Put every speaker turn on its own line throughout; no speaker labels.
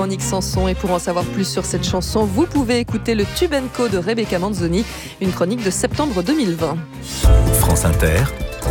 Nick Sanson, et pour en savoir plus sur cette chanson, vous pouvez écouter le Tube & Co de Rebecca Manzoni, une chronique de septembre 2020.
France Inter,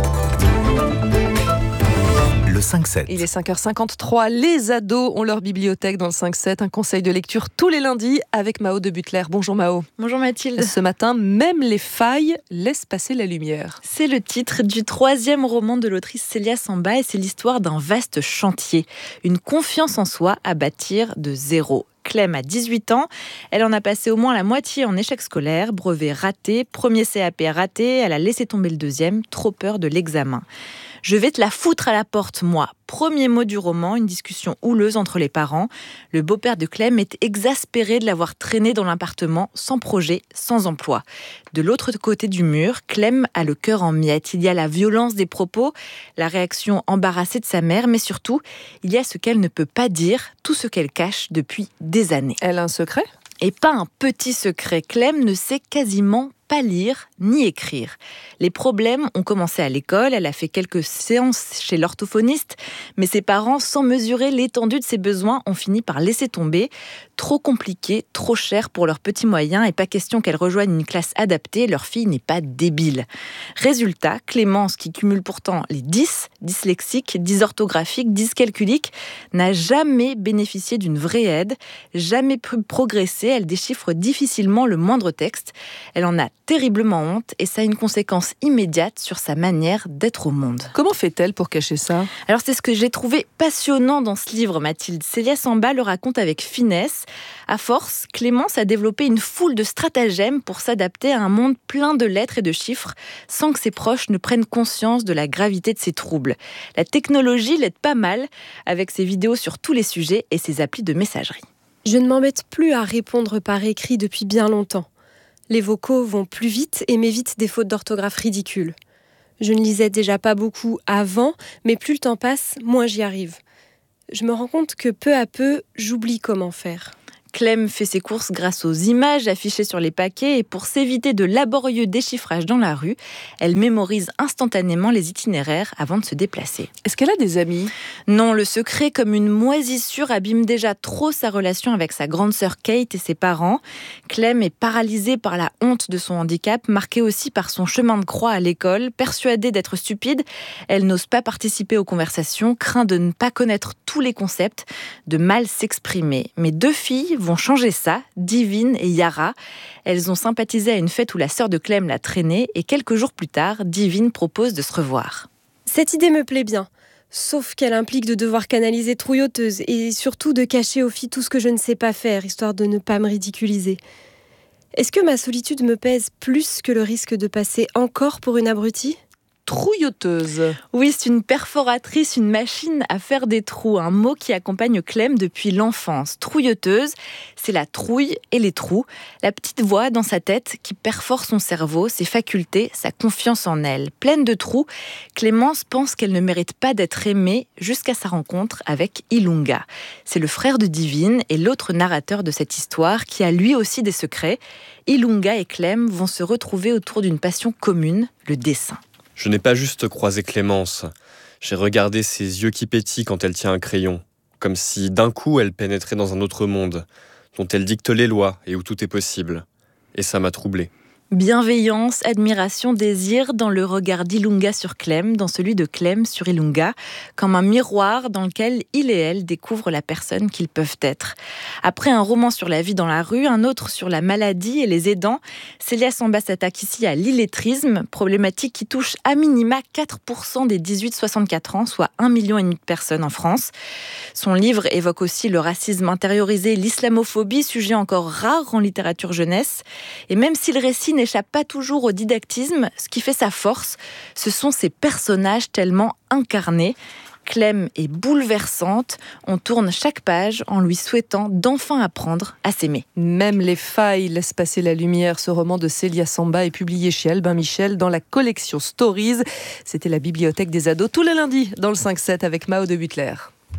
le 5-7.
Il est 5h53, les ados ont leur bibliothèque dans le 5-7, un conseil de lecture tous les lundis avec Mao de Butler. Bonjour Mao.
Bonjour Mathilde.
Ce matin, même les failles laissent passer la lumière.
C'est le titre du 3e roman de l'autrice Célia Samba et c'est l'histoire d'un vaste chantier, une confiance en soi à bâtir de zéro. Clem a 18 ans, elle en a passé au moins la moitié en échec scolaire, brevet raté, premier CAP raté, elle a laissé tomber le deuxième, trop peur de l'examen. Je vais te la foutre à la porte, moi. Premier mot du roman, une discussion houleuse entre les parents. Le beau-père de Clem est exaspéré de l'avoir traînée dans l'appartement, sans projet, sans emploi. De l'autre côté du mur, Clem a le cœur en miettes. Il y a la violence des propos, la réaction embarrassée de sa mère, mais surtout, il y a ce qu'elle ne peut pas dire, tout ce qu'elle cache depuis des années.
Elle a un secret ?
Et pas un petit secret. Clem ne sait quasiment pas lire ni écrire. Les problèmes ont commencé à l'école, elle a fait quelques séances chez l'orthophoniste, mais ses parents, sans mesurer l'étendue de ses besoins, ont fini par laisser tomber. Trop compliqué, trop cher pour leurs petits moyens et pas question qu'elle rejoigne une classe adaptée, leur fille n'est pas débile. Résultat, Clémence, qui cumule pourtant les 10, dyslexique, dysorthographique, dyscalculique, n'a jamais bénéficié d'une vraie aide, jamais pu progresser, elle déchiffre difficilement le moindre texte, elle en a terriblement honte et ça a une conséquence immédiate sur sa manière d'être au monde.
Comment fait-elle pour cacher ça ?
Alors c'est ce que j'ai trouvé passionnant dans ce livre, Mathilde. Célia Samba le raconte avec finesse. À force, Clémence a développé une foule de stratagèmes pour s'adapter à un monde plein de lettres et de chiffres sans que ses proches ne prennent conscience de la gravité de ses troubles. La technologie l'aide pas mal avec ses vidéos sur tous les sujets et ses applis de messagerie.
Je ne m'embête plus à répondre par écrit depuis bien longtemps. Les vocaux vont plus vite et m'évitent des fautes d'orthographe ridicules. Je ne lisais déjà pas beaucoup avant, mais plus le temps passe, moins j'y arrive. Je me rends compte que peu à peu, j'oublie comment faire.
Clem fait ses courses grâce aux images affichées sur les paquets et pour s'éviter de laborieux déchiffrages dans la rue, elle mémorise instantanément les itinéraires avant de se déplacer.
Est-ce qu'elle a des amis ?
Non, le secret comme une moisissure abîme déjà trop sa relation avec sa grande sœur Kate et ses parents. Clem est paralysée par la honte de son handicap, marquée aussi par son chemin de croix à l'école. Persuadée d'être stupide, elle n'ose pas participer aux conversations, craint de ne pas connaître tous les concepts, de mal s'exprimer. Mais 2 filles vont changer ça, Divine et Yara. Elles ont sympathisé à une fête où la sœur de Clem l'a traînée et quelques jours plus tard, Divine propose de se revoir.
Cette idée me plaît bien, sauf qu'elle implique de devoir canaliser trouilloteuse et surtout de cacher aux filles tout ce que je ne sais pas faire, histoire de ne pas me ridiculiser. Est-ce que ma solitude me pèse plus que le risque de passer encore pour une abrutie ?
Trouilloteuse.
Oui, c'est une perforatrice, une machine à faire des trous, un mot qui accompagne Clem depuis l'enfance. Trouilloteuse, c'est la trouille et les trous, la petite voix dans sa tête qui perfore son cerveau, ses facultés, sa confiance en elle. Pleine de trous, Clémence pense qu'elle ne mérite pas d'être aimée jusqu'à sa rencontre avec Ilunga. C'est le frère de Divine et l'autre narrateur de cette histoire qui a lui aussi des secrets. Ilunga et Clem vont se retrouver autour d'une passion commune, le dessin.
Je n'ai pas juste croisé Clémence, j'ai regardé ses yeux qui pétillent quand elle tient un crayon, comme si d'un coup elle pénétrait dans un autre monde, dont elle dicte les lois et où tout est possible. Et ça m'a troublé.
Bienveillance, admiration, désir dans le regard d'Ilunga sur Clem, dans celui de Clem sur Ilunga, comme un miroir dans lequel il et elle découvrent la personne qu'ils peuvent être. Après un roman sur la vie dans la rue, un autre sur la maladie et les aidants, Célia Samba s'attaque ici à l'illettrisme, problématique qui touche à minima 4% des 18-64 ans, soit 1,5 million de personnes en France. Son livre évoque aussi le racisme intériorisé, l'islamophobie, sujet encore rare en littérature jeunesse. Et même si le récit n'échappe pas toujours au didactisme, ce qui fait sa force, ce sont ces personnages tellement incarnés. Clem est bouleversante, on tourne chaque page en lui souhaitant d'enfin apprendre à s'aimer.
Même les failles laissent passer la lumière. Ce roman de Célia Samba est publié chez Albin Michel dans la collection Stories. C'était la bibliothèque des ados tous les lundis dans le 5-7 avec Mao de Butler.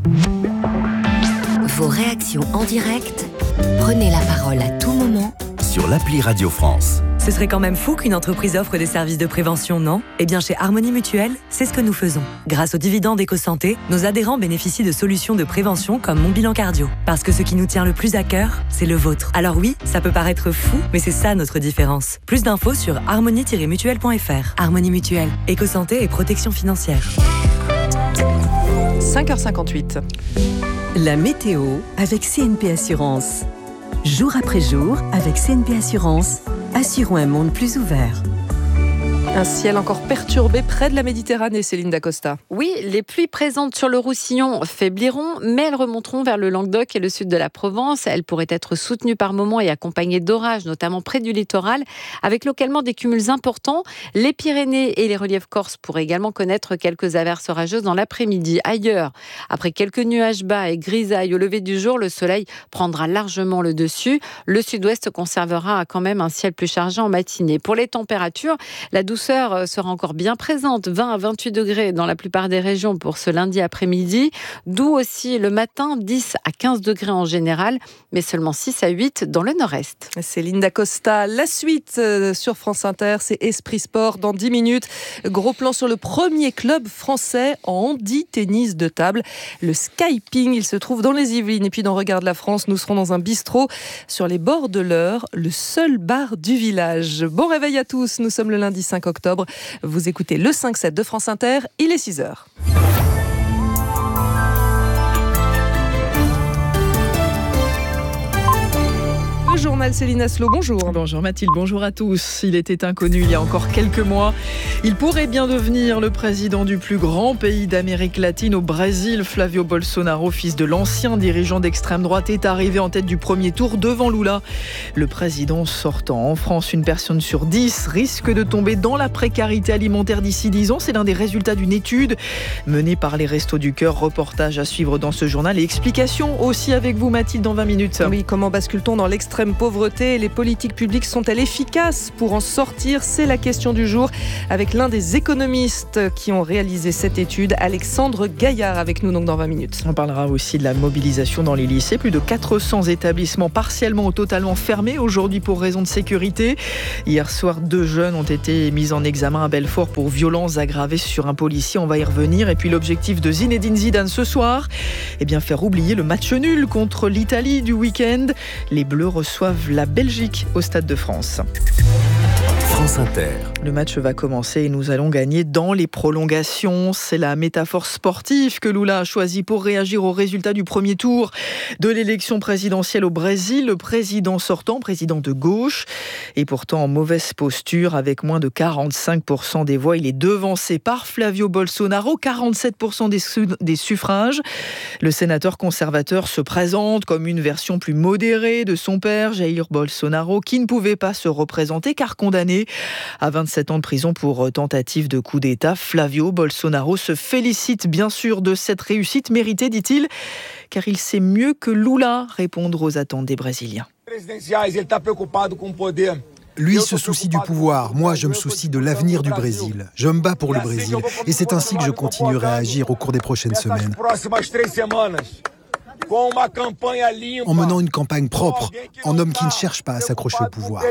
Vos réactions en direct, prenez la parole à tout moment
sur l'appli Radio France.
Ce serait quand même fou qu'une entreprise offre des services de prévention, non ? Eh bien, chez Harmonie Mutuelle, c'est ce que nous faisons. Grâce aux dividendes EcoSanté, nos adhérents bénéficient de solutions de prévention comme Mon Bilan Cardio. Parce que ce qui nous tient le plus à cœur, c'est le vôtre. Alors oui, ça peut paraître fou, mais c'est ça notre différence. Plus d'infos sur harmonie-mutuelle.fr. Harmonie Mutuelle, EcoSanté et protection financière.
5h58.
La météo avec CNP Assurance. Jour après jour, avec CNP Assurance, assurons un monde plus ouvert.
Un ciel encore perturbé près de la Méditerranée, Céline Dacosta.
Oui, les pluies présentes sur le Roussillon faibliront, mais elles remonteront vers le Languedoc et le sud de la Provence. Elles pourraient être soutenues par moments et accompagnées d'orages, notamment près du littoral, avec localement des cumuls importants. Les Pyrénées et les reliefs corses pourraient également connaître quelques averses orageuses dans l'après-midi. Ailleurs, après quelques nuages bas et grisailles au lever du jour, le soleil prendra largement le dessus. Le sud-ouest conservera quand même un ciel plus chargé en matinée. Pour les températures, la douceur sera encore bien présente, 20 à 28 degrés dans la plupart des régions pour ce lundi après-midi, d'où aussi le matin 10 à 15 degrés en général, mais seulement 6 à 8 dans le nord-est.
Céline Dacosta, la suite sur France Inter, c'est Esprit Sport dans 10 minutes. Gros plan sur le premier club français en handi-tennis de table, le Skyping. Il se trouve dans les Yvelines. Et puis dans Regarde la France, nous serons dans un bistrot sur les bords de l'Eure, le seul bar du village. Bon réveil à tous, nous sommes le lundi 5 octobre. Vous écoutez le 5-7 de France Inter, il est 6h. Le journal Céline Aslo, bonjour.
Bonjour Mathilde, bonjour à tous. Il était inconnu il y a encore quelques mois. Il pourrait bien devenir le président du plus grand pays d'Amérique latine, au Brésil. Flavio Bolsonaro, fils de l'ancien dirigeant d'extrême droite, est arrivé en tête du premier tour devant Lula. Le président sortant. En France, une personne sur 10 risque de tomber dans la précarité alimentaire d'ici 10 ans. C'est l'un des résultats d'une étude menée par les Restos du Cœur. Reportage à suivre dans ce journal et explications aussi avec vous Mathilde dans 20 minutes.
Oui, comment bascule-t-on dans l'extrême pauvreté? Les politiques publiques sont-elles efficaces pour en sortir? C'est la question du jour avec l'un des économistes qui ont réalisé cette étude, Alexandre Gaillard, avec nous donc dans 20 minutes.
On parlera aussi de la mobilisation dans les lycées. Plus de 400 établissements partiellement ou totalement fermés aujourd'hui pour raison de sécurité. Hier soir, 2 jeunes ont été mis en examen à Belfort pour violences aggravées sur un policier. On va y revenir. Et puis l'objectif de Zinedine Zidane ce soir, faire oublier le match nul contre l'Italie du week-end. Les Bleus reçoivent la Belgique au Stade de France.
France Inter.
Le match va commencer et nous allons gagner dans les prolongations. C'est la métaphore sportive que Lula a choisie pour réagir aux résultats du premier tour de l'élection présidentielle au Brésil. Le président sortant, président de gauche, est pourtant en mauvaise posture avec moins de 45% des voix. Il est devancé par Flavio Bolsonaro, 47% des suffrages. Le sénateur conservateur se présente comme une version plus modérée de son père, Jair Bolsonaro, qui ne pouvait pas se représenter car condamné à 27 ans de prison pour tentative de coup d'État. Flavio Bolsonaro se félicite bien sûr de cette réussite méritée, dit-il, car il sait mieux que Lula répondre aux attentes des Brésiliens.
Lui se soucie du pouvoir, moi je me soucie de l'avenir du Brésil. Je me bats pour le Brésil et c'est ainsi que je continuerai à agir au cours des prochaines semaines. En menant une campagne propre, en homme qui ne cherche pas à s'accrocher au pouvoir.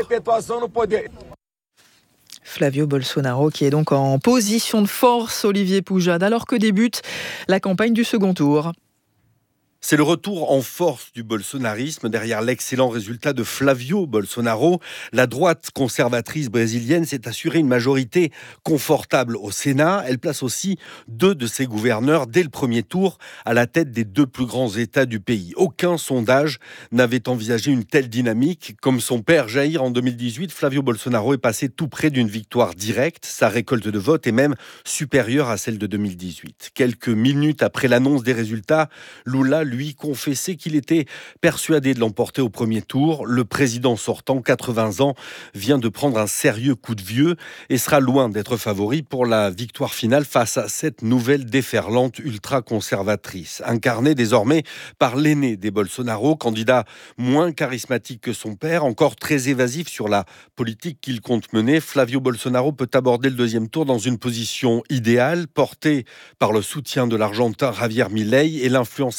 Flavio Bolsonaro qui est donc en position de force, Olivier Poujade, alors que débute la campagne du second tour.
C'est le retour en force du bolsonarisme derrière l'excellent résultat de Flavio Bolsonaro. La droite conservatrice brésilienne s'est assurée une majorité confortable au Sénat. Elle place aussi 2 de ses gouverneurs dès le premier tour à la tête des 2 plus grands États du pays. Aucun sondage n'avait envisagé une telle dynamique. Comme son père Jair en 2018, Flavio Bolsonaro est passé tout près d'une victoire directe. Sa récolte de vote est même supérieure à celle de 2018. Quelques minutes après l'annonce des résultats, Lula lui confessait qu'il était persuadé de l'emporter au premier tour. Le président sortant, 80 ans, vient de prendre un sérieux coup de vieux et sera loin d'être favori pour la victoire finale face à cette nouvelle déferlante ultra-conservatrice. Incarnée désormais par l'aîné des Bolsonaro, candidat moins charismatique que son père, encore très évasif sur la politique qu'il compte mener, Flavio Bolsonaro peut aborder le deuxième tour dans une position idéale, portée par le soutien de l'Argentin Javier Milei et l'influence américaine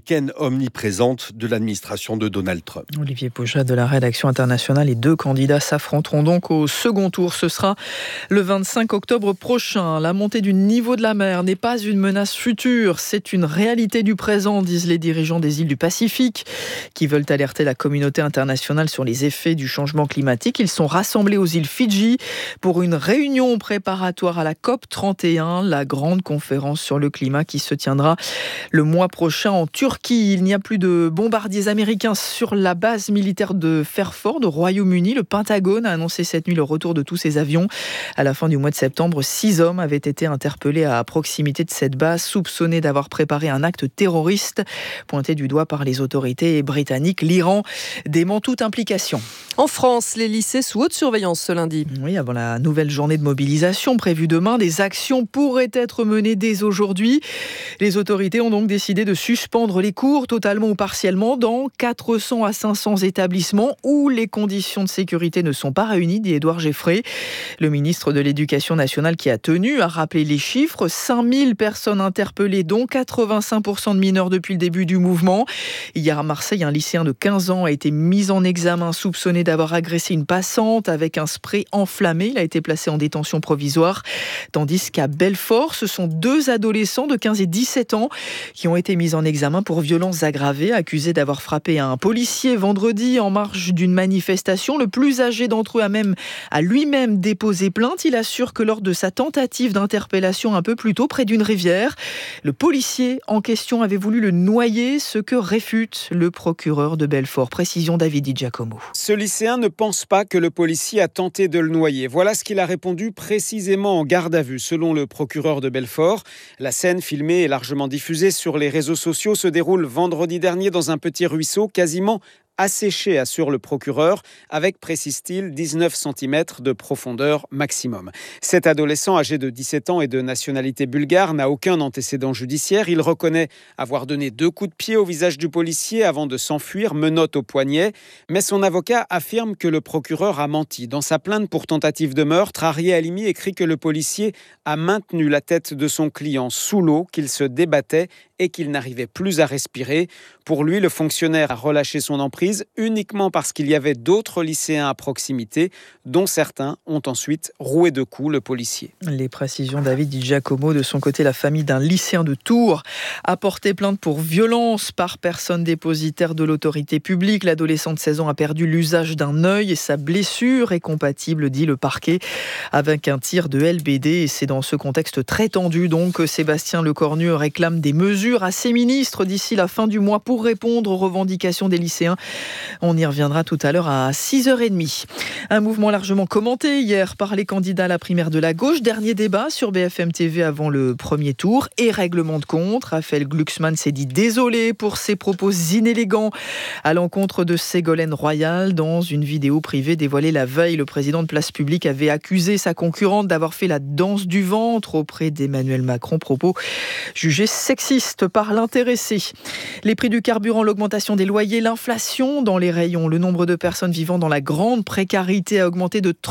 américaine omniprésente de l'administration de Donald Trump.
Olivier Pojat de la rédaction internationale. Les deux candidats s'affronteront donc au second tour. Ce sera le 25 octobre prochain. La montée du niveau de la mer n'est pas une menace future, c'est une réalité du présent, disent les dirigeants des îles du Pacifique qui veulent alerter la communauté internationale sur les effets du changement climatique. Ils sont rassemblés aux îles Fidji pour une réunion préparatoire à la COP31, la grande conférence sur le climat qui se tiendra le mois prochain en Turquie. Il n'y a plus de bombardiers américains sur la base militaire de Fairford au Royaume-Uni. Le Pentagone a annoncé cette nuit le retour de tous ses avions. À la fin du mois de septembre, 6 hommes avaient été interpellés à proximité de cette base, soupçonnés d'avoir préparé un acte terroriste, pointé du doigt par les autorités britanniques. L'Iran dément toute implication.
En France, les lycées sous haute surveillance ce lundi.
Oui, avant la nouvelle journée de mobilisation prévue demain, des actions pourraient être menées dès aujourd'hui. Les autorités ont donc décidé de suspendre les cours totalement ou partiellement dans 400 à 500 établissements où les conditions de sécurité ne sont pas réunies, dit Édouard Geffray. Le ministre de l'Éducation nationale qui a tenu à rappeler les chiffres, 5000 personnes interpellées, dont 85% de mineurs depuis le début du mouvement. Hier à Marseille, un lycéen de 15 ans a été mis en examen, soupçonné d'avoir agressé une passante avec un spray enflammé. Il a été placé en détention provisoire. Tandis qu'à Belfort, ce sont 2 adolescents de 15 et 17 ans qui ont été mis en examen pour violences aggravées, accusés d'avoir frappé un policier vendredi en marge d'une manifestation. Le plus âgé d'entre eux a lui-même déposé plainte. Il assure que lors de sa tentative d'interpellation un peu plus tôt près d'une rivière, le policier en question avait voulu le noyer, ce que réfute le procureur de Belfort. Précision David Di Giacomo.
Ce lycéen ne pense pas que le policier a tenté de le noyer. Voilà ce qu'il a répondu précisément en garde à vue. Selon le procureur de Belfort, la scène filmée et largement diffusée sur les réseaux sociaux se déroule vendredi dernier dans un petit ruisseau quasiment asséché, assure le procureur, avec, précise-t-il, 19 cm de profondeur maximum. Cet adolescent âgé de 17 ans et de nationalité bulgare n'a aucun antécédent judiciaire. Il reconnaît avoir donné 2 coups de pied au visage du policier avant de s'enfuir, menottes au poignet. Mais son avocat affirme que le procureur a menti. Dans sa plainte pour tentative de meurtre, Arié Halimi écrit que le policier a maintenu la tête de son client sous l'eau, qu'il se débattait et qu'il n'arrivait plus à respirer. Pour lui, le fonctionnaire a relâché son emprise uniquement parce qu'il y avait d'autres lycéens à proximité, dont certains ont ensuite roué de coups le policier.
Les précisions David Di Giacomo. De son côté, la famille d'un lycéen de Tours a porté plainte pour violence par personne dépositaire de l'autorité publique. L'adolescent de 16 ans a perdu l'usage d'un œil et sa blessure est compatible, dit le parquet, avec un tir de LBD. Et c'est dans ce contexte très tendu donc que Sébastien Lecornu réclame des mesures à ses ministres d'ici la fin du mois pour répondre aux revendications des lycéens. On y reviendra tout à l'heure à 6h30. Un mouvement largement commenté hier par les candidats à la primaire de la gauche. Dernier débat sur BFM TV avant le premier tour et règlement de compte. Raphaël Glucksmann s'est dit désolé pour ses propos inélégants à l'encontre de Ségolène Royal. Dans une vidéo privée dévoilée la veille, le président de Place Publique avait accusé sa concurrente d'avoir fait la danse du ventre auprès d'Emmanuel Macron. Propos jugés sexistes par l'intéressé. Les prix du carburant, l'augmentation des loyers, l'inflation dans les rayons. Le nombre de personnes vivant dans la grande précarité a augmenté de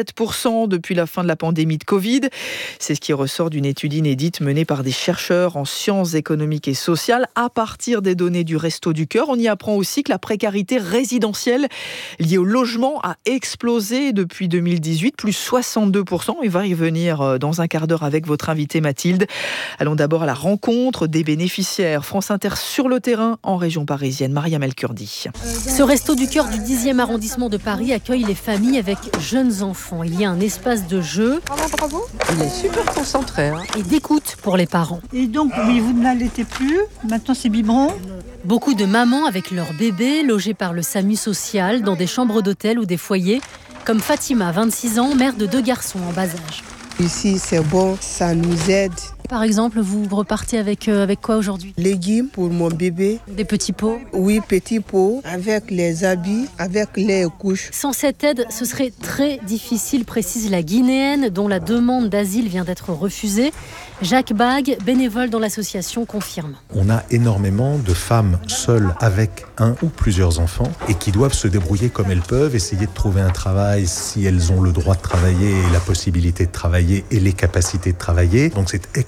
37% depuis la fin de la pandémie de Covid. C'est ce qui ressort d'une étude inédite menée par des chercheurs en sciences économiques et sociales à partir des données du Restos du Cœur. On y apprend aussi que la précarité résidentielle liée au logement a explosé depuis 2018, plus 62%. Il va y revenir dans un quart d'heure avec votre invitée Mathilde. Allons d'abord à la rencontre des bénéficiaires. France Inter sur le terrain en région parisienne. Mariam El Kurdi.
Ce Resto du Cœur du 10e arrondissement de Paris accueille les familles avec jeunes enfants. Il y a un espace de jeu.
Bravo. Il est super concentré.
Et d'écoute pour les parents.
Et donc, oui, vous n'allaitez plus. Maintenant, c'est biberon.
Beaucoup de mamans avec leurs bébés logés par le SAMU social dans des chambres d'hôtel ou des foyers. Comme Fatima, 26 ans, mère de 2 garçons en bas âge.
Ici, c'est bon, ça nous aide.
Par exemple, vous repartez avec quoi aujourd'hui ?
Légumes pour mon bébé.
Des petits pots ?
Oui, petits pots, avec les habits, avec les couches.
Sans cette aide, ce serait très difficile, précise la Guinéenne, dont la demande d'asile vient d'être refusée. Jacques Bague, bénévole dans l'association, confirme.
On a énormément de femmes seules avec un ou plusieurs enfants et qui doivent se débrouiller comme elles peuvent, essayer de trouver un travail si elles ont le droit de travailler et la possibilité de travailler et les capacités de travailler. Donc c'est extrêmement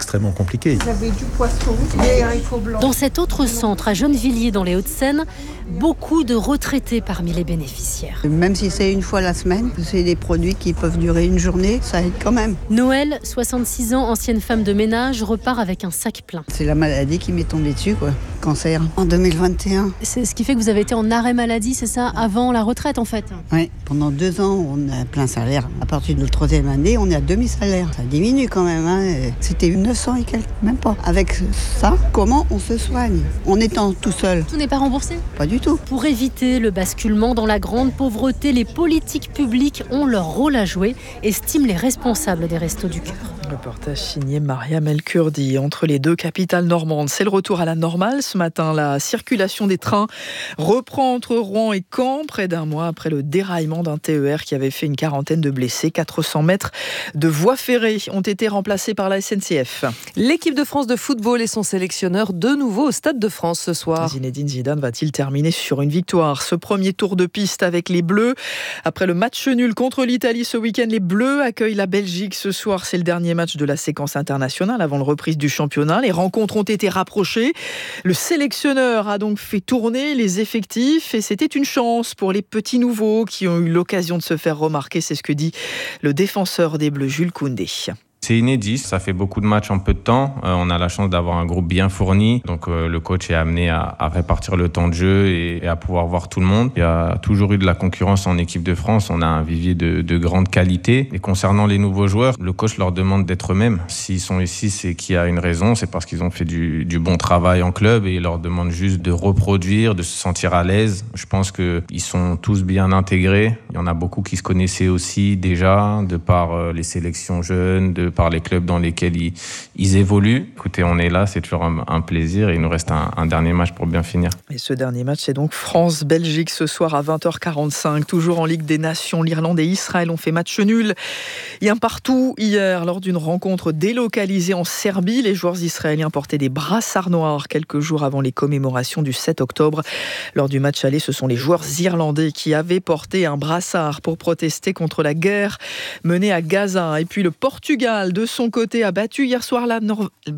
extrêmement compliqué.
Vous avez du poisson, des haricots blancs.
Dans cet autre centre à Gennevilliers dans les Hauts-de-Seine, beaucoup de retraités parmi les bénéficiaires.
Même si c'est une fois la semaine, c'est des produits qui peuvent durer une journée, ça aide quand même.
Noël, 66 ans, ancienne femme de ménage, repart avec un sac plein.
C'est la maladie qui m'est tombée dessus, quoi. Cancer, en 2021.
C'est ce qui fait que vous avez été en arrêt maladie, c'est ça, avant la retraite en fait?
Oui, pendant 2 ans, on a plein salaire. À partir de notre 3e année, on est à demi-salaire. Ça diminue quand même, hein. C'était 900 et quelques, même pas. Avec ça, comment on se soigne en étant tout seul?
Tout n'est pas remboursé?
Pas du tout.
Pour éviter le basculement dans la grande pauvreté, les politiques publiques ont leur rôle à jouer, estiment les responsables des Restos du Cœur.
Reportage signé Maria Melkurdi. Entre les deux capitales normandes, c'est le retour à la normale. Ce matin, la circulation des trains reprend entre Rouen et Caen, près d'un mois après le déraillement d'un TER qui avait fait une quarantaine de blessés. 400 mètres de voies ferrées ont été remplacés par la SNCF.
L'équipe de France de football et son sélectionneur de nouveau au Stade de France ce soir.
Zinedine Zidane va-t-il terminer sur une victoire? Ce premier tour de piste avec les Bleus. Après le match nul contre l'Italie ce week-end, les Bleus accueillent la Belgique ce soir. C'est le dernier match de la séquence internationale avant la reprise du championnat. Les rencontres ont été rapprochées. Le sélectionneur a donc fait tourner les effectifs et c'était une chance pour les petits nouveaux qui ont eu l'occasion de se faire remarquer. C'est ce que dit le défenseur des Bleus, Jules Koundé.
C'est inédit, ça fait beaucoup de matchs en peu de temps. On a la chance d'avoir un groupe bien fourni. Donc le coach est amené à répartir le temps de jeu et à pouvoir voir tout le monde. Il y a toujours eu de la concurrence en équipe de France. On a un vivier de grande qualité. Et concernant les nouveaux joueurs, le coach leur demande d'être eux-mêmes. S'ils sont ici, c'est qu'il y a une raison. C'est parce qu'ils ont fait du bon travail en club et il leur demande juste de reproduire, de se sentir à l'aise. Je pense qu'ils sont tous bien intégrés. Il y en a beaucoup qui se connaissaient aussi déjà, de par les sélections jeunes, par les clubs dans lesquels ils évoluent. Écoutez, on est là, c'est toujours un plaisir et il nous reste un dernier match pour bien finir.
Et ce dernier match, c'est donc France-Belgique ce soir à 20h45. Toujours en Ligue des Nations, l'Irlande et Israël ont fait match nul. Il y a un partout hier lors d'une rencontre délocalisée en Serbie. Les joueurs israéliens portaient des brassards noirs quelques jours avant les commémorations du 7 octobre. Lors du match aller, ce sont les joueurs irlandais qui avaient porté un brassard pour protester contre la guerre menée à Gaza. Et puis le Portugal, de son côté, a battu hier soir la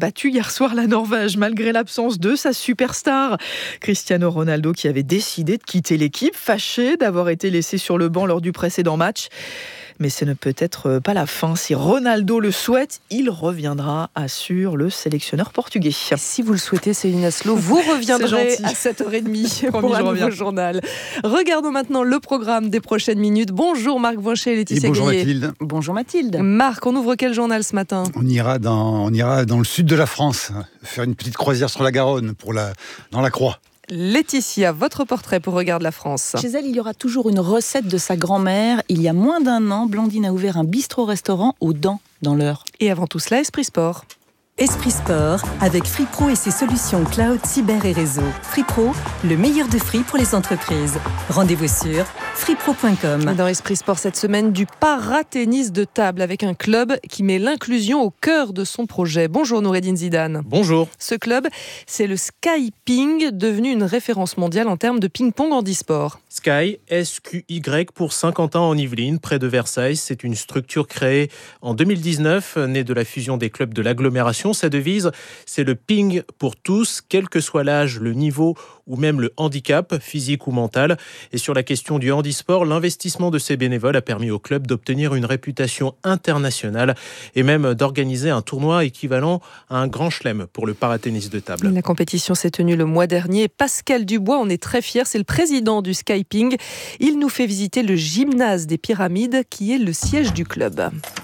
Norvège malgré l'absence de sa superstar. Cristiano Ronaldo qui avait décidé de quitter l'équipe, fâché d'avoir été laissé sur le banc lors du précédent match. Mais ce ne peut être pas la fin. Si Ronaldo le souhaite, il reviendra, assure le sélectionneur portugais.
Si vous le souhaitez, Céline Aslo, vous reviendrez à 7h30 pour un nouveau journal. Regardons maintenant le programme des prochaines minutes. Bonjour Marc Voinchet et Laetitia
Bonjour
Gaillet.
Mathilde.
Bonjour Mathilde. Marc, on ouvre quel journal ce matin?
On ira dans le sud de la France, faire une petite croisière sur la Garonne dans la Croix.
Laetitia, votre portrait pour Regarde la France.
Chez elle, il y aura toujours une recette de sa grand-mère. Il y a moins d'un an, Blandine a ouvert un bistrot-restaurant aux Dents, dans l'Eure.
Et avant tout cela, Esprit Sport.
Esprit Sport, avec FreePro et ses solutions cloud, cyber et réseau. FreePro, le meilleur de Free pour les entreprises. Rendez-vous sur freepro.com.
Dans Esprit Sport cette semaine, du para-tennis de table avec un club qui met l'inclusion au cœur de son projet. Bonjour Noureddine Zidane.
Bonjour.
Ce club, c'est le Sky Ping, devenu une référence mondiale en termes de ping-pong handisport.
Sky, SQY pour Saint-Quentin en Yvelines, près de Versailles. C'est une structure créée en 2019, née de la fusion des clubs de l'agglomération. Sa devise, c'est le ping pour tous, quel que soit l'âge, le niveau ou même le handicap, physique ou mental. Et sur la question du handisport, l'investissement de ces bénévoles a permis au club d'obtenir une réputation internationale et même d'organiser un tournoi équivalent à un grand chelem pour le paratennis de table.
La compétition s'est tenue le mois dernier. Pascal Dubois en est très fier, c'est le président du Sky Ping. Il nous fait visiter le gymnase des Pyramides qui est le siège du club.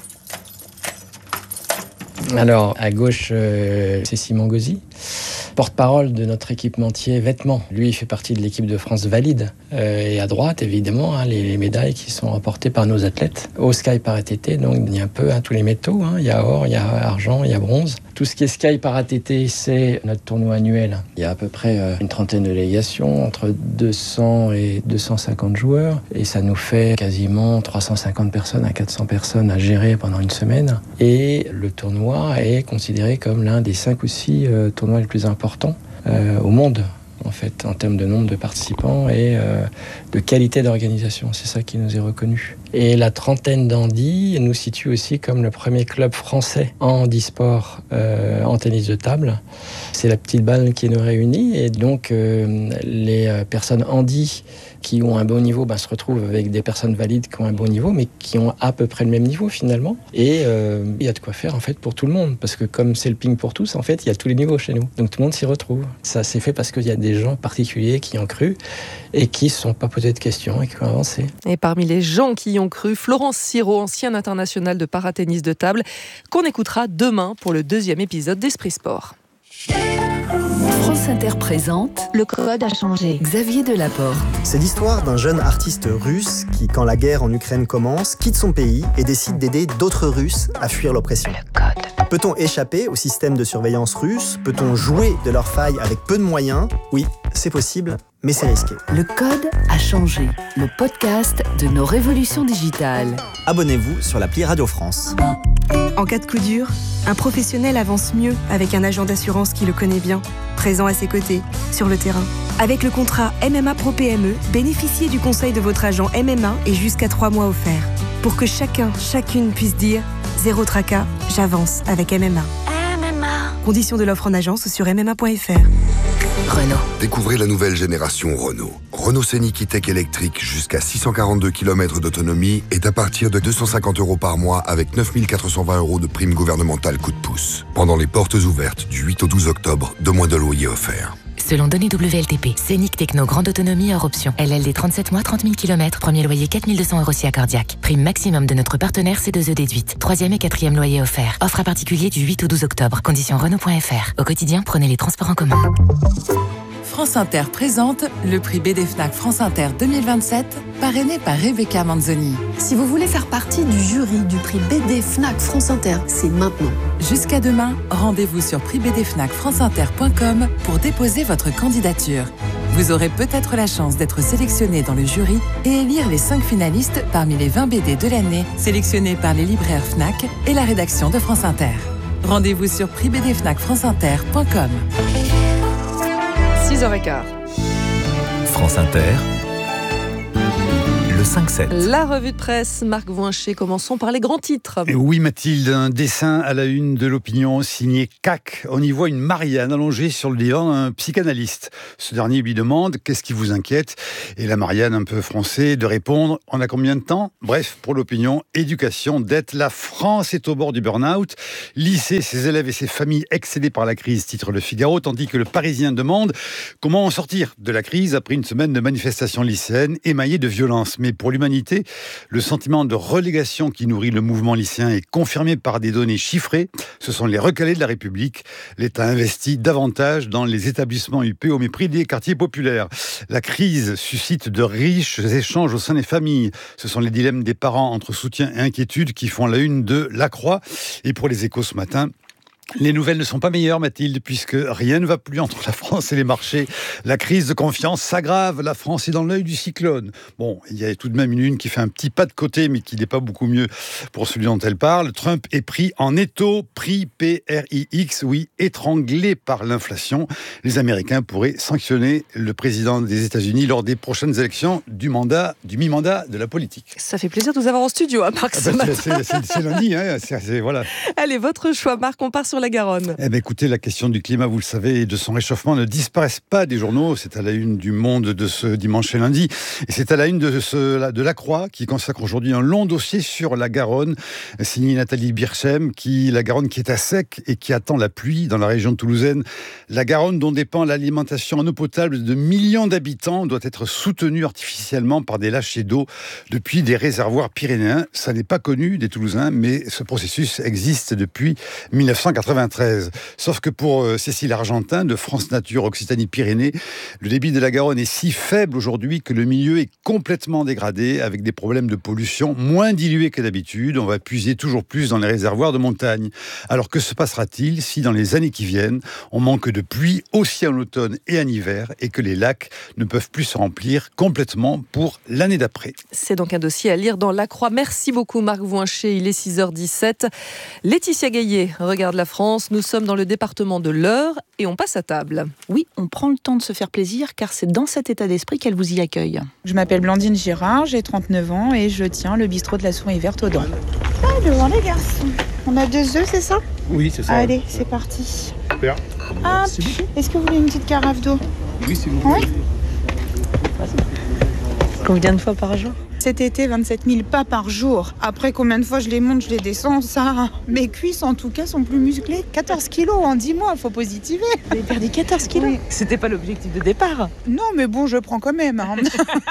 Alors, à gauche, c'est Simon Gauzy, porte-parole de notre équipementier vêtements. Lui, il fait partie de l'équipe de France valide. Et à droite, évidemment, les médailles qui sont remportées par nos athlètes. Au Sky Para-TT, donc il y a un peu tous les métaux. Il y a or, il y a argent, il y a bronze. Tout ce qui est Sky Para-TT, c'est notre tournoi annuel. Il y a à peu près une trentaine de délégations, entre 200 et 250 joueurs. Et ça nous fait quasiment 350 personnes à 400 personnes à gérer pendant une semaine. Et le tournoi est considéré comme l'un des 5 ou 6 tournois les plus importants au monde, en fait, en termes de nombre de participants et de qualité d'organisation. C'est ça qui nous est reconnu. Et la trentaine d'Andy nous situe aussi comme le premier club français en handisport en tennis de table. C'est la petite balle qui nous réunit et donc les personnes handi qui ont un bon niveau se retrouvent avec des personnes valides qui ont un bon niveau mais qui ont à peu près le même niveau finalement. Et il y a de quoi faire en fait pour tout le monde parce que comme c'est le ping pour tous, en fait il y a tous les niveaux chez nous. Donc tout le monde s'y retrouve. Ça s'est fait parce qu'il y a des gens particuliers qui y ont cru et qui ne se sont pas posés de questions et qui ont avancé.
Et parmi les gens qui y ont cru, Florence Sirot, ancienne internationale de paratennis de table, qu'on écoutera demain pour le 2e épisode d'Esprit Sport.
France Inter présente Le Code a changé. Xavier Delaporte.
C'est l'histoire d'un jeune artiste russe qui, quand la guerre en Ukraine commence, quitte son pays et décide d'aider d'autres Russes à fuir l'oppression. Le Code. Peut-on échapper au système de surveillance russe ? Peut-on jouer de leurs failles avec peu de moyens ? Oui, c'est possible, mais c'est risqué.
Le Code a changé. Le podcast de nos révolutions digitales.
Abonnez-vous sur l'appli Radio France.
En cas de coup dur, un professionnel avance mieux avec un agent d'assurance qui le connaît bien, présent à ses côtés, sur le terrain. Avec le contrat MMA Pro PME, bénéficiez du conseil de votre agent MMA et jusqu'à 3 mois offerts. Pour que chacune puisse dire « Zéro tracas, j'avance avec MMA ». Conditions de l'offre en agence ou sur mma.fr.
Renault.
Découvrez la nouvelle génération Renault. Renault Scénic E-Tech électrique jusqu'à 642 km d'autonomie est à partir de 250 € par mois avec 9 420 € de prime gouvernementale coup de pouce. Pendant les portes ouvertes du 8 au 12 octobre, 2 mois de loyer offerts.
Selon données WLTP, Scénic Techno grande autonomie hors option. LLD 37 mois, 30 000 km, premier loyer 4 200 € si accordiaque. Prime maximum de notre partenaire C2E déduite. 3e et 4e loyer offert. Offre à particulier du 8 au 12 octobre. Conditions Renault.fr. Au quotidien, prenez les transports en commun.
France Inter présente le prix BD Fnac France Inter 2027, parrainé par Rebecca Manzoni.
Si vous voulez faire partie du jury du prix BD Fnac France Inter, c'est maintenant.
Jusqu'à demain, rendez-vous sur prixbdfnacfranceinter.com pour déposer votre candidature. Vous aurez peut-être la chance d'être sélectionné dans le jury et élire les 5 finalistes parmi les 20 BD de l'année, sélectionnés par les libraires Fnac et la rédaction de France Inter. Rendez-vous sur prixbdfnacfranceinter.com.
6h15.
France Inter. Le 5-7.
La revue de presse, Marc Voincher, commençons par les grands titres.
Et oui Mathilde, un dessin à la une de l'Opinion signé CAC. On y voit une Marianne allongée sur le divan d'un psychanalyste. Ce dernier lui demande « Qu'est-ce qui vous inquiète ?» Et la Marianne, un peu froncée, de répondre « On a combien de temps ?» Bref, pour l'Opinion, éducation, dette, la France est au bord du burn-out. Lycée, ses élèves et ses familles excédés par la crise, titre Le Figaro, tandis que le Parisien demande comment en sortir de la crise après une semaine de manifestations lycéennes émaillées de violence. Mais pour l'humanité, le sentiment de relégation qui nourrit le mouvement lycéen est confirmé par des données chiffrées. Ce sont les recalés de la République. L'État investit davantage dans les établissements UP au mépris des quartiers populaires. La crise suscite de riches échanges au sein des familles. Ce sont les dilemmes des parents entre soutien et inquiétude qui font la une de La Croix. Et pour les Échos ce matin, les nouvelles ne sont pas meilleures, Mathilde, puisque rien ne va plus entre la France et les marchés. La crise de confiance s'aggrave. La France est dans l'œil du cyclone. Bon, il y a tout de même une qui fait un petit pas de côté, mais qui n'est pas beaucoup mieux pour celui dont elle parle. Trump est pris en étau, pris PRIX, oui, étranglé par l'inflation. Les Américains pourraient sanctionner le président des États-Unis lors des prochaines élections du mi-mandat de la politique.
Ça fait plaisir de vous avoir en studio, hein, Marc, ce matin.
C'est lundi, hein, voilà.
Allez, votre choix, Marc, on part sur la Garonne.
Eh bien, écoutez, la question du climat, vous le savez, et de son réchauffement ne disparaissent pas des journaux. C'est à la une du Monde de ce dimanche et lundi. Et c'est à la une de La Croix, qui consacre aujourd'hui un long dossier sur la Garonne, signé Nathalie Birchem, la Garonne qui est à sec et qui attend la pluie dans la région toulousaine. La Garonne, dont dépend l'alimentation en eau potable de millions d'habitants, doit être soutenue artificiellement par des lâchers d'eau depuis des réservoirs pyrénéens. Ça n'est pas connu des Toulousains, mais ce processus existe depuis 1993. Sauf que pour Cécile Argentin de France Nature Occitanie-Pyrénées, le débit de la Garonne est si faible aujourd'hui que le milieu est complètement dégradé avec des problèmes de pollution moins dilués que d'habitude. On va puiser toujours plus dans les réservoirs de montagne. Alors que se passera-t-il si dans les années qui viennent, on manque de pluie aussi en automne et en hiver et que les lacs ne peuvent plus se remplir complètement pour l'année d'après?
C'est donc un dossier à lire dans La Croix. Merci beaucoup Marc Voincher, il est 6h17. Laetitia Gaillet regarde la France. Nous sommes dans le département de l'Eure et on passe à table.
Oui, on prend le temps de se faire plaisir car c'est dans cet état d'esprit qu'elle vous y accueille.
Je m'appelle Blandine Girard, j'ai 39 ans et je tiens le bistrot de la Souris Verte aux Dents. Devant les garçons. On a 2 œufs, c'est ça ?
Oui, c'est ça.
Allez, c'est parti.
Super.
Ah, est-ce que vous voulez une petite carafe d'eau ?
Oui, s'il vous plaît.
Oui.
Combien de fois par jour ?
Cet été, 27 000 pas par jour. Après, combien de fois je les monte, je les descends, ça. Mes cuisses, en tout cas, sont plus musclées. 14 kilos en 10 mois, faut positiver.
Vous avez perdu 14 kilos ?
Oui.
C'était pas l'objectif de départ.
Non, mais bon, je prends quand même. Hein.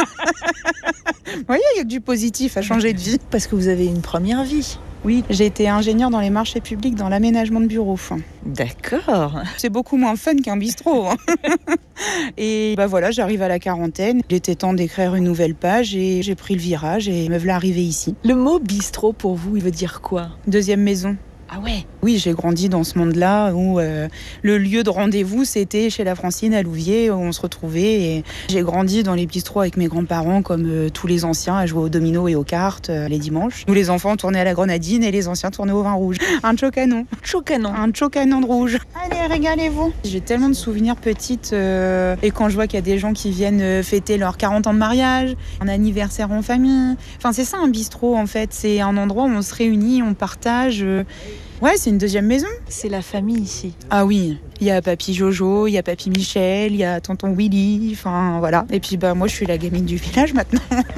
Vous voyez, il y a du positif à changer de vie.
Parce que vous avez une première vie.
Oui, j'ai été ingénieure dans les marchés publics dans l'aménagement de bureaux.
D'accord.
C'est beaucoup moins fun qu'un bistrot. Et voilà, j'arrive à la quarantaine. Il était temps d'écrire une nouvelle page et j'ai pris le virage et me voilà arrivée ici.
Le mot bistrot, pour vous, il veut dire quoi ?
Deuxième maison.
Ah ouais ?
Oui, j'ai grandi dans ce monde-là où le lieu de rendez-vous, c'était chez la Francine à Louviers, où on se retrouvait. Et j'ai grandi dans les bistrots avec mes grands-parents, comme tous les anciens, à jouer au domino et aux cartes les dimanches. Nous, les enfants, on tournait à la grenadine et les anciens tournaient au vin rouge. Un chocanon. Un chocanon de rouge. Allez, régalez-vous. J'ai tellement de souvenirs petites. Et quand je vois qu'il y a des gens qui viennent fêter leurs 40 ans de mariage, un anniversaire en famille. Enfin, c'est ça un bistrot, en fait. C'est un endroit où on se réunit, on partage. Ouais, c'est une deuxième maison.
C'est la famille ici.
Ah oui, il y a Papy Jojo, il y a Papy Michel, il y a Tonton Willy, enfin voilà. Et puis moi je suis la gamine du village maintenant.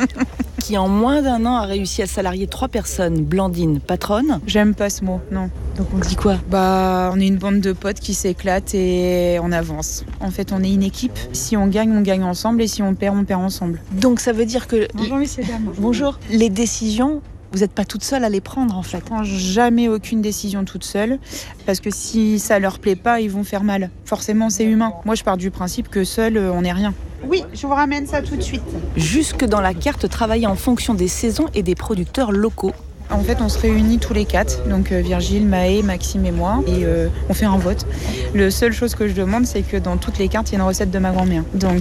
Qui en moins d'1 an a réussi à salarier 3 personnes. Blandine, patronne.
J'aime pas ce mot, non.
Donc on dit quoi ?
On est une bande de potes qui s'éclatent et on avance. En fait, on est une équipe. Si on gagne ensemble et si on perd ensemble.
Donc ça veut dire que...
Bonjour messieurs, dames.
Bonjour. Les décisions... Vous n'êtes pas toute seule à les prendre en fait.
Je prends jamais aucune décision toute seule parce que si ça leur plaît pas, ils vont faire mal. Forcément, c'est humain. Moi, je pars du principe que seul, on n'est rien. Oui, je vous ramène ça tout de suite.
Jusque dans la carte, travailler en fonction des saisons et des producteurs locaux.
En fait, on se réunit tous les 4, donc Virgile, Maë, Maxime et moi, et on fait un vote. La seule chose que je demande, c'est que dans toutes les cartes, il y a une recette de ma grand-mère. Donc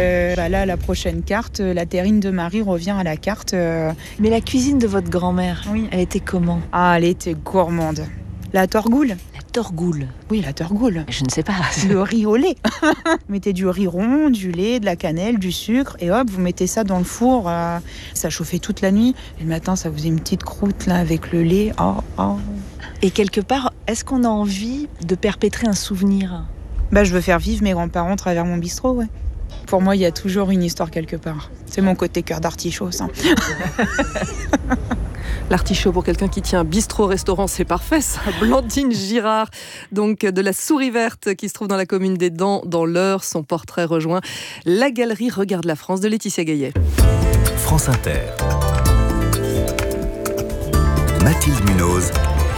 là, la prochaine carte, la terrine de Marie revient à la carte.
Mais la cuisine de votre grand-mère,
oui.
Elle était comment ?
Ah, elle était gourmande. La torgoule.
La torgoule ?
Oui, la torgoule.
Je ne sais pas.
Le riz au lait. Vous mettez du riz rond, du lait, de la cannelle, du sucre, et hop, vous mettez ça dans le four. Ça chauffait toute la nuit. Et le matin, ça faisait une petite croûte là avec le lait. Oh.
Et quelque part, est-ce qu'on a envie de perpétrer un souvenir ?
Je veux faire vivre mes grands-parents à travers mon bistrot, ouais. Pour moi, il y a toujours une histoire quelque part. C'est mon côté cœur d'artichaut, ça.
L'artichaut pour quelqu'un qui tient un bistrot-restaurant, c'est parfait ça. Blandine Girard, donc de la Souris Verte, qui se trouve dans la commune des Dents, dans l'Eure. Son portrait rejoint la galerie Regarde la France de Laetitia Gaillet.
France Inter. Mathilde Munoz.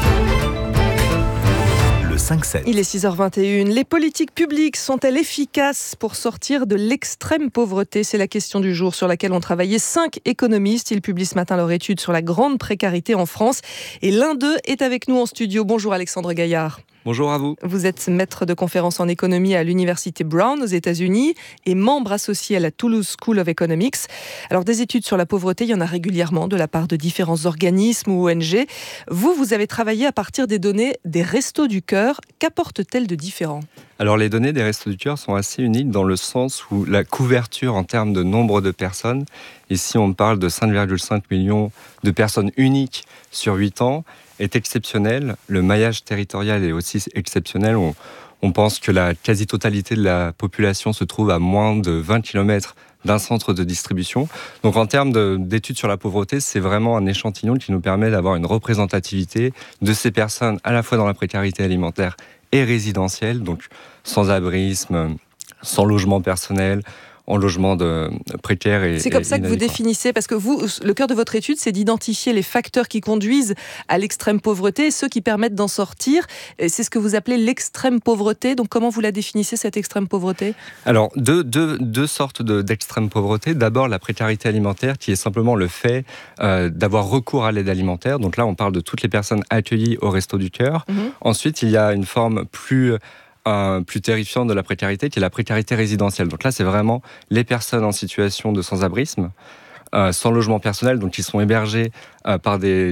5-7.
Il est 6h21. Les politiques publiques sont-elles efficaces pour sortir de l'extrême pauvreté ? C'est la question du jour sur laquelle ont travaillé 5 économistes. Ils publient ce matin leur étude sur la grande précarité en France. Et l'un d'eux est avec nous en studio. Bonjour Alexandre Gaillard.
Bonjour à vous.
Vous êtes maître de conférences en économie à l'université Brown aux États-Unis et membre associé à la Toulouse School of Economics. Alors des études sur la pauvreté, il y en a régulièrement de la part de différents organismes ou ONG. Vous avez travaillé à partir des données des Restos du Cœur. Qu'apportent-elles de différent ?
Alors les données des Restos du Cœur sont assez uniques dans le sens où la couverture en termes de nombre de personnes, ici on parle de 5,5 millions de personnes uniques sur 8 ans, est exceptionnelle. Le maillage territorial est aussi exceptionnel. On pense que la quasi-totalité de la population se trouve à moins de 20 km d'un centre de distribution. Donc en termes d'études sur la pauvreté, c'est vraiment un échantillon qui nous permet d'avoir une représentativité de ces personnes à la fois dans la précarité alimentaire et résidentielle, donc sans abrisme, sans logement personnel, en logement précaire et
c'est comme ça que vous définissez, parce que vous, le cœur de votre étude, c'est d'identifier les facteurs qui conduisent à l'extrême pauvreté et ceux qui permettent d'en sortir. Et c'est ce que vous appelez l'extrême pauvreté. Donc comment vous la définissez, cette extrême pauvreté ?
Alors, deux sortes d'extrême pauvreté. D'abord, la précarité alimentaire, qui est simplement le fait d'avoir recours à l'aide alimentaire. Donc là, on parle de toutes les personnes accueillies au Resto du Cœur. Ensuite, il y a une forme plus terrifiante de la précarité, qui est la précarité résidentielle. Donc là, c'est vraiment les personnes en situation de sans-abrisme. sans logement personnel, donc ils sont hébergés par des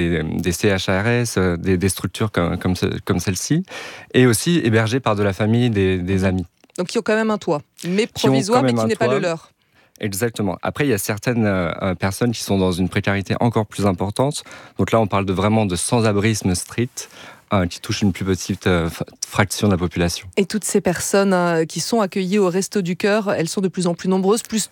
CHRS, des structures comme celle-ci, et aussi hébergés par de la famille, des amis.
Donc qui ont quand même un toit, mais provisoire, mais qui n'est pas le leur.
Exactement. Après, il y a certaines personnes qui sont dans une précarité encore plus importante. Donc là, on parle vraiment de sans-abrisme strict, qui touche une plus petite fraction de la population.
Et toutes ces personnes qui sont accueillies au Resto du Cœur, elles sont de plus en plus nombreuses, plus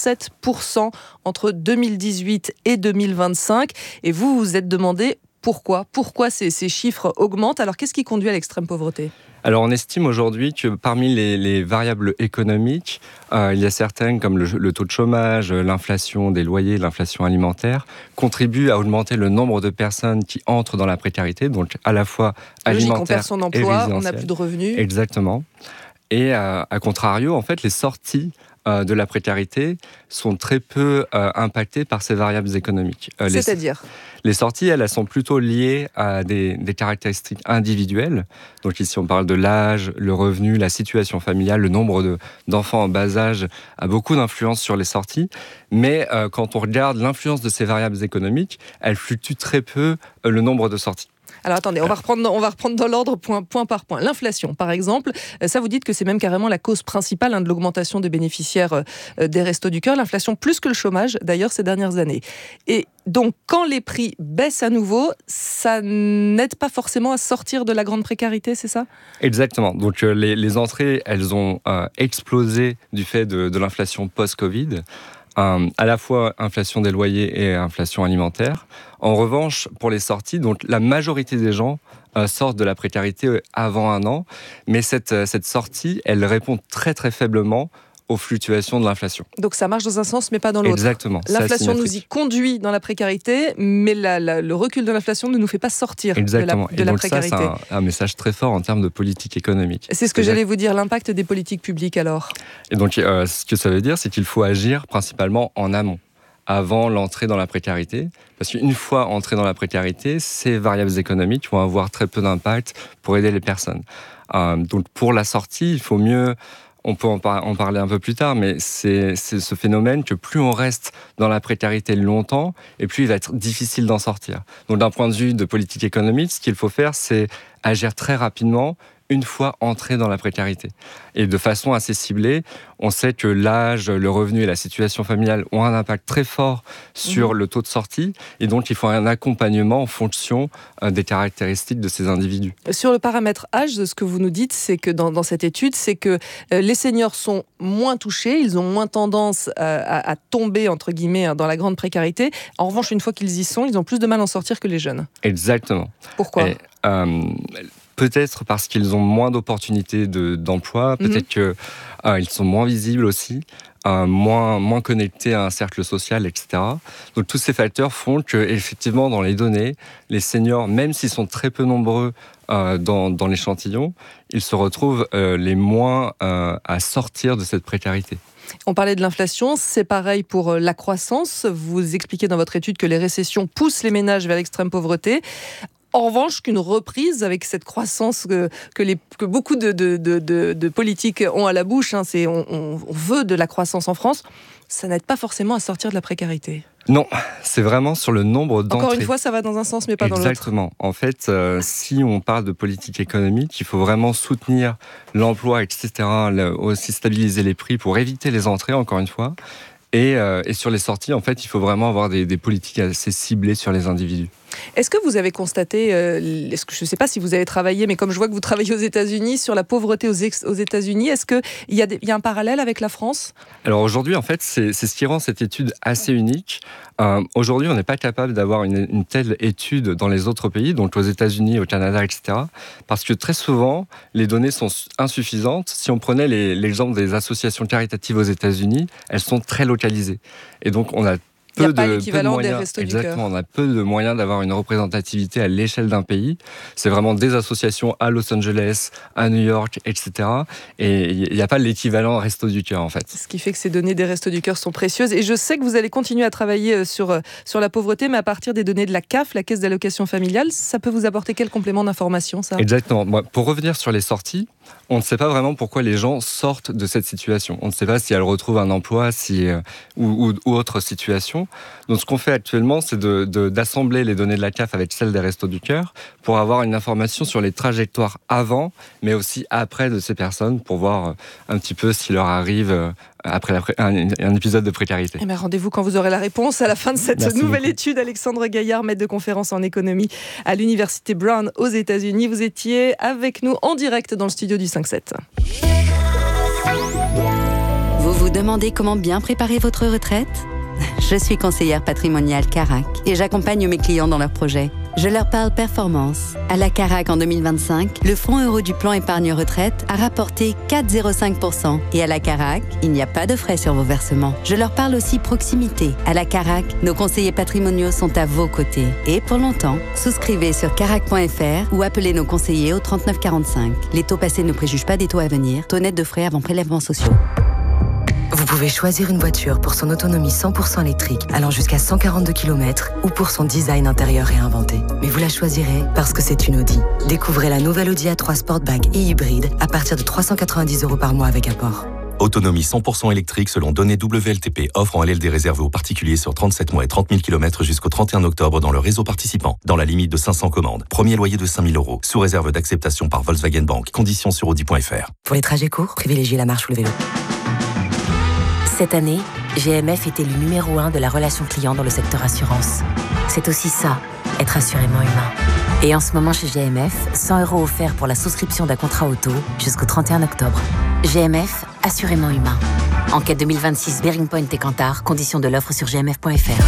37% entre 2018 et 2025. Et vous vous êtes demandé pourquoi ces chiffres augmentent. Alors, qu'est-ce qui conduit à l'extrême pauvreté ?
Alors, on estime aujourd'hui que parmi les variables économiques, il y a certaines comme le taux de chômage, l'inflation des loyers, l'inflation alimentaire, contribuent à augmenter le nombre de personnes qui entrent dans la précarité, donc à la fois alimentaire
on perd son emploi, on n'a plus de revenus.
Exactement. Et à contrario, en fait, les sorties de la précarité sont très peu impactées par ces variables économiques.
C'est-à-dire ?
Les sorties, elles sont plutôt liées à des caractéristiques individuelles. Donc ici, on parle de l'âge, le revenu, la situation familiale, le nombre d'enfants en bas âge a beaucoup d'influence sur les sorties. Mais quand on regarde l'influence de ces variables économiques, elle fluctue très peu le nombre de sorties.
Alors attendez, on va reprendre dans l'ordre point par point. L'inflation, par exemple, ça vous dites que c'est même carrément la cause principale de l'augmentation des bénéficiaires des Restos du Cœur. L'inflation plus que le chômage, d'ailleurs, ces dernières années. Et donc, quand les prix baissent à nouveau, ça n'aide pas forcément à sortir de la grande précarité, c'est ça ?
Exactement. Donc les entrées, elles ont explosé du fait de l'inflation post-Covid. À la fois inflation des loyers et inflation alimentaire. En revanche, pour les sorties, donc la majorité des gens sortent de la précarité avant un an, mais cette sortie, elle répond très très faiblement aux fluctuations de l'inflation.
Donc ça marche dans un sens mais pas dans l'autre.
Exactement.
L'inflation nous y conduit dans la précarité, mais le recul de l'inflation ne nous fait pas sortir
Exactement.
de la précarité.
Ça, c'est un message très fort en termes de politique économique.
C'est ce que j'allais vous dire, l'impact des politiques publiques alors.
Et donc ce que ça veut dire, c'est qu'il faut agir principalement en amont, avant l'entrée dans la précarité. Parce qu'une fois entré dans la précarité, ces variables économiques vont avoir très peu d'impact pour aider les personnes. Donc pour la sortie, il faut mieux... On peut en parler un peu plus tard, mais c'est ce phénomène que plus on reste dans la précarité longtemps, et plus il va être difficile d'en sortir. Donc d'un point de vue de politique économique, ce qu'il faut faire, c'est agir très rapidement une fois entré dans la précarité. Et de façon assez ciblée, on sait que l'âge, le revenu et la situation familiale ont un impact très fort sur le taux de sortie, et donc il faut un accompagnement en fonction des caractéristiques de ces individus.
Sur le paramètre âge, ce que vous nous dites, c'est que dans cette étude, c'est que les seniors sont moins touchés, ils ont moins tendance à tomber, entre guillemets, dans la grande précarité. En revanche, une fois qu'ils y sont, ils ont plus de mal à en sortir que les jeunes.
Exactement.
Pourquoi ?
Peut-être parce qu'ils ont moins d'opportunités d'emploi, peut-être qu'ils sont moins visibles aussi, moins connectés à un cercle social, etc. Donc tous ces facteurs font qu'effectivement, dans les données, les seniors, même s'ils sont très peu nombreux dans l'échantillon, ils se retrouvent les moins à sortir de cette précarité.
On parlait de l'inflation, c'est pareil pour la croissance. Vous expliquez dans votre étude que les récessions poussent les ménages vers l'extrême pauvreté. En revanche, qu'une reprise avec cette croissance que beaucoup de politiques ont à la bouche, on veut de la croissance en France, ça n'aide pas forcément à sortir de la précarité.
Non, c'est vraiment sur le nombre d'entrées.
Encore une fois, ça va dans un sens mais pas dans l'autre.
Exactement. En fait, si on parle de politique économique, il faut vraiment soutenir l'emploi, etc., aussi stabiliser les prix pour éviter les entrées, encore une fois. Et sur les sorties, en fait, il faut vraiment avoir des politiques assez ciblées sur les individus.
Est-ce que vous avez constaté, je ne sais pas si vous avez travaillé, mais comme je vois que vous travaillez aux États-Unis, sur la pauvreté aux États-Unis, est-ce qu'il y a un parallèle avec la France ?
Alors aujourd'hui, en fait, c'est ce qui rend cette étude assez unique. Aujourd'hui, on n'est pas capable d'avoir une telle étude dans les autres pays, donc aux États-Unis, au Canada, etc. Parce que très souvent, les données sont insuffisantes. Si on prenait l'exemple des associations caritatives aux États-Unis, elles sont très localisées. Et donc, on a
il n'y a pas l'équivalent des Restos du Cœur.
Exactement, on a peu de moyens d'avoir une représentativité à l'échelle d'un pays. C'est vraiment des associations à Los Angeles, à New York, etc. Et il n'y a pas l'équivalent Restos du Cœur, en fait.
Ce qui fait que ces données des Restos du Cœur sont précieuses. Et je sais que vous allez continuer à travailler sur la pauvreté, mais à partir des données de la CAF, la Caisse d'allocation familiale, ça peut vous apporter quel complément d'information, ça ?
Exactement. Pour revenir sur les sorties, On ne sait pas vraiment pourquoi les gens sortent de cette situation. On ne sait pas si elles retrouvent un emploi ou autre situation. Donc ce qu'on fait actuellement, c'est d'assembler les données de la CAF avec celles des Restos du Cœur pour avoir une information sur les trajectoires avant, mais aussi après de ces personnes, pour voir un petit peu ce qui leur arrive après un épisode de précarité.
Eh bien, rendez-vous quand vous aurez la réponse à la fin de cette nouvelle étude. Alexandre Gaillard, maître de conférence en économie à l'Université Brown aux États-Unis. Vous étiez avec nous en direct dans le studio du 5-7.
Vous vous demandez comment bien préparer votre retraite ? Je suis conseillère patrimoniale Carac et j'accompagne mes clients dans leurs projets. Je leur parle performance. À la Carac en 2025, le fonds euro du plan épargne retraite a rapporté 4,05%. Et à la Carac, il n'y a pas de frais sur vos versements. Je leur parle aussi proximité. À la Carac, nos conseillers patrimoniaux sont à vos côtés. Et pour longtemps, souscrivez sur carac.fr ou appelez nos conseillers au 3945. Les taux passés ne préjugent pas des taux à venir. Taux net de frais avant prélèvements sociaux.
Vous pouvez choisir une voiture pour son autonomie 100% électrique allant jusqu'à 142 km ou pour son design intérieur réinventé. Mais vous la choisirez parce que c'est une Audi. Découvrez la nouvelle Audi A3 Sportback et hybride à partir de 390 € par mois avec apport.
Autonomie 100% électrique selon données WLTP. Offre en LLD réservée aux particuliers sur 37 mois et 30 000 km jusqu'au 31 octobre dans le réseau participant. Dans la limite de 500 commandes. Premier loyer de 5 000 €. Sous réserve d'acceptation par Volkswagen Bank. Conditions sur audi.fr.
Pour les trajets courts, privilégiez la marche ou le vélo. Cette année, GMF est élu numéro 1 de la relation client dans le secteur assurance. C'est aussi ça, être assurément humain. Et en ce moment chez GMF, 100 € offerts pour la souscription d'un contrat auto jusqu'au 31 octobre. GMF, assurément humain. Enquête 2026 Bearing Point et Kantar, conditions de l'offre sur gmf.fr.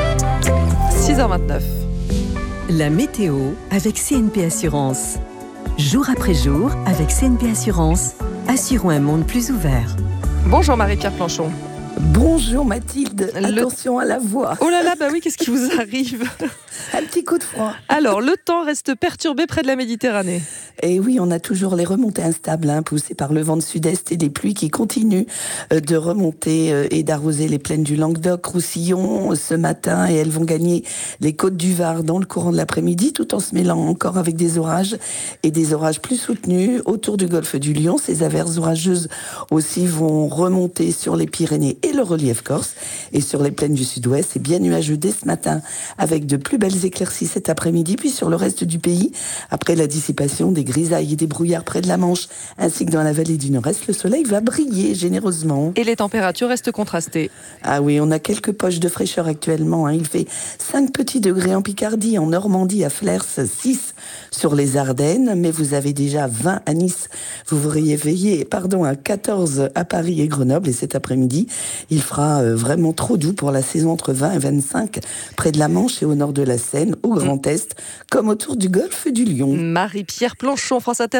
6h29.
La météo avec CNP Assurance. Jour après jour, avec CNP Assurance, assurons un monde plus ouvert.
Bonjour Marie-Pierre Planchon.
Bonjour Mathilde, attention à la voix.
Oh là là, bah oui, qu'est-ce qui vous arrive ?
Un petit coup de froid.
Alors, le temps reste perturbé près de la Méditerranée.
Et oui, on a toujours les remontées instables, poussées par le vent de sud-est et des pluies qui continuent de remonter et d'arroser les plaines du Languedoc, Roussillon ce matin, et elles vont gagner les côtes du Var dans le courant de l'après-midi, tout en se mêlant encore avec des orages et des orages plus soutenus autour du golfe du Lion. Ces averses orageuses aussi vont remonter sur les Pyrénées et le relief corse, et sur les plaines du sud-ouest. C'est bien nuageux dès ce matin, avec de plus belles éclaircies cet après-midi, puis sur le reste du pays, après la dissipation des grisailles et des brouillards près de la Manche, ainsi que dans la vallée du Nord-Est, le soleil va briller généreusement.
Et les températures restent contrastées.
Ah oui, on a quelques poches de fraîcheur actuellement. Il fait 5 petits degrés en Picardie, en Normandie, à Flers, 6 sur les Ardennes, mais vous avez déjà 20 à Nice. Vous vous réveillez, à 14 à Paris et Grenoble, et cet après-midi, il fera vraiment trop doux pour la saison entre 20 et 25 près de la Manche et au nord de la Seine, au Grand Est, comme autour du golfe du Lion.
Marie-Pierre Planchon, France Inter.